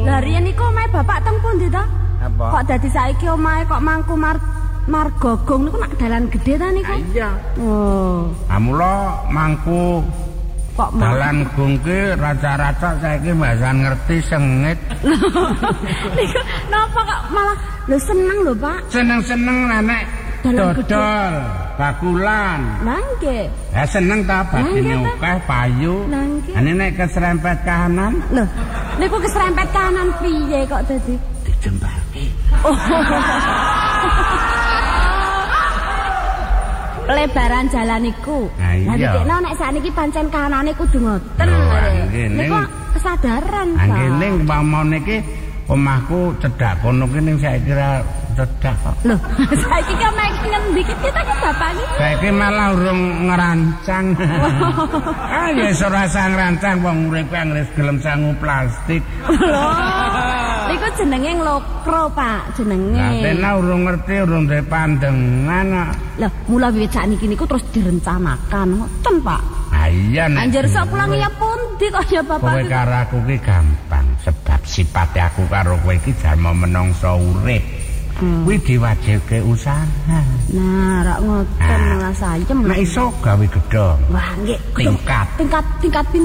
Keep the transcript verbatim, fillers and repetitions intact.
Lah riyen iku omahe bapak teng pundi to? Apa? Kok dadi saiki omahe kok mangku mar Margogong niku nak dalan gedhe ta niku? Iya. Oh. Ah mula mangku Kok dalan gungke raca-raca saiki mbasan ngerti sengit. Niku napa kok malah lho seneng lho, Pak? Seneng-seneng nek dodol, bakulan. Lah nggih. Ya seneng ta badine akeh payu. Ane nek keserempet kahanan. Lho, niku keserempet kanan piye kok dadi dijembake. Oh. Lebaran jalan iku. Lah dikno nek sakniki pancen kanane kudu ngoten. Niku kesadaran, Pak. Nggih ning pamane iki omahku cedhak kono ki ning saiki ra cedhak kok. Lho, saiki ki mek ngendi ki kita ki bapak iki? Saiki malah urung ngerancang. Ah ya iso rasa ngerancang wong uripe anggere gelem sangu plastik. Lho. Niku jenenge nglokro, Pak, jenenge. Lah tena urung ngerti, urung duwe pandengan. Lah, mula wiwit sakniki niku terus direncanakan, ngoten, Pak. Ah iya nek. Anjir sok pulang ya pundi kok ya bapak. Kowe karo aku ki gampang sebab sipate aku karo kowe iki jalma menungsa urip. Kuwi diwajibke usaha. Nah, rak ngoten malah sayem. Nek iso gawe gedhong. Wah, nggih. Tingkat. Tingkat tingkat